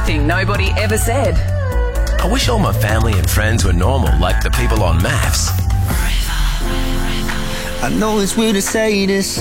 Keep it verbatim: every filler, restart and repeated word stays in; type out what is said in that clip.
thing nobody ever said. I wish all my family and friends were normal like the people on Maths. I know it's weird to say this,